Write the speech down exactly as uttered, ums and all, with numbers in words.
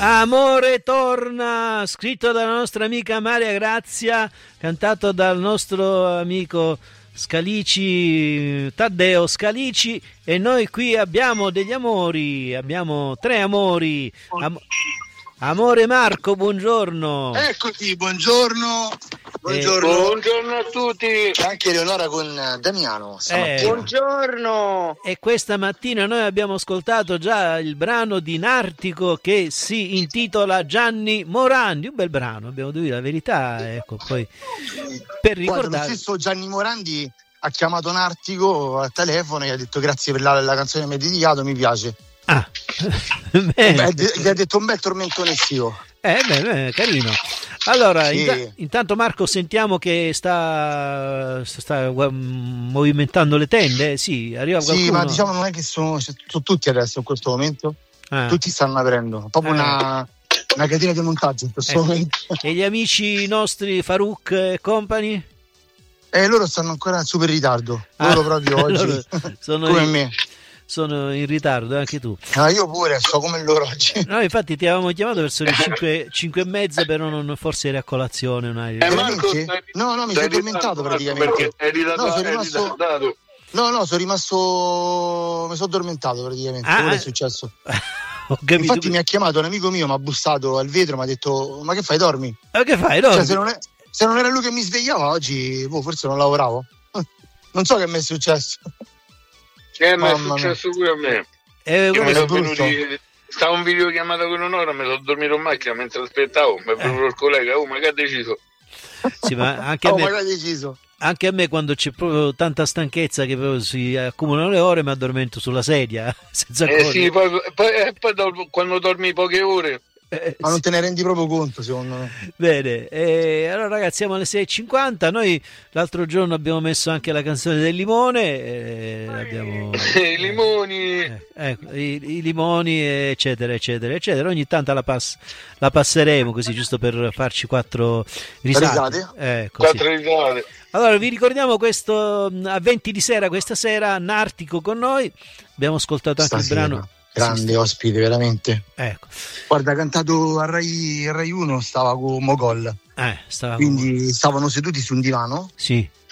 Amore torna, scritto dalla nostra amica Maria Grazia, cantato dal nostro amico Scalici, Taddeo Scalici, e noi qui abbiamo degli amori, abbiamo tre amori. Am- Amore Marco, buongiorno. Eccoci, buongiorno. Buongiorno. Eh, buongiorno a tutti. Anche Eleonora con Damiano. Eh, buongiorno. E questa mattina noi abbiamo ascoltato già il brano di Nartico che si intitola Gianni Morandi. Un bel brano, abbiamo detto la verità. Ecco, poi per ricordare. Guarda, lo stesso Gianni Morandi ha chiamato Nartico al telefono e ha detto grazie per la, la canzone che mi hai dedicato, mi piace. Ah, beh, gli ha detto un bel tormentone estivo. Eh, beh, beh, carino. Allora, sì. int- intanto Marco sentiamo che sta, sta movimentando le tende. Sì, arriva qualcuno. Sì, ma diciamo non è che sono, sono tutti adesso in questo momento. Ah. Tutti stanno aprendo. Proprio ah. una, una catena di montaggio in questo eh. momento. E gli amici nostri Farouk e compagni? Eh, loro stanno ancora in super ritardo. Loro ah. proprio oggi. Sono come in... me. Sono in ritardo, anche tu. Ah, io pure, so come loro oggi. No, infatti ti avevamo chiamato verso le cinque, cinque e mezza, però non, forse eri a colazione. Una... Eh, Marco, no, no, mi sono addormentato praticamente. Ritardato, no, sono rimasto... no, no, sono rimasto. Mi sono addormentato praticamente. Ah, quello è successo. Ho capito. Infatti mi ha chiamato un amico mio, mi ha bussato al vetro, mi ha detto: ma che fai, dormi? Ma che fai, dormi? Cioè, se non, è... se non era lui che mi svegliava oggi, boh, forse non lavoravo. Non so che mi è successo. Eh, ma è successo pure a me. Eh, mi sono venuti, stavo in videochiamata con un'ora, mi sono dormito in macchina mentre aspettavo, mi è venuto eh. il collega, oh ma che ha deciso? Sì, ma anche oh, a me, ma che ha deciso? Anche a me quando c'è proprio tanta stanchezza che proprio si accumulano le ore mi addormento sulla sedia senza eh sì, poi, poi, poi dopo, quando dormi poche ore Eh, ma non sì. te ne rendi proprio conto, secondo me. Bene, eh, allora ragazzi, siamo alle sei e cinquanta. Noi l'altro giorno abbiamo messo anche la canzone del limone. Eh, abbiamo, I limoni, eh, ecco, i, i limoni, eccetera, eccetera, eccetera. Ogni tanto la, pass- la passeremo così, giusto per farci quattro risate. risate? Eh, quattro risate. Allora, vi ricordiamo questo a venti di sera, questa sera, Nartico con noi. Abbiamo ascoltato anche Stasera. il brano. Grande sì, ospite, veramente. Ecco. Guarda, ha cantato a Rai, Rai uno, stava con Mogol. Eh, stava Quindi con... stavano seduti su un divano. Sì.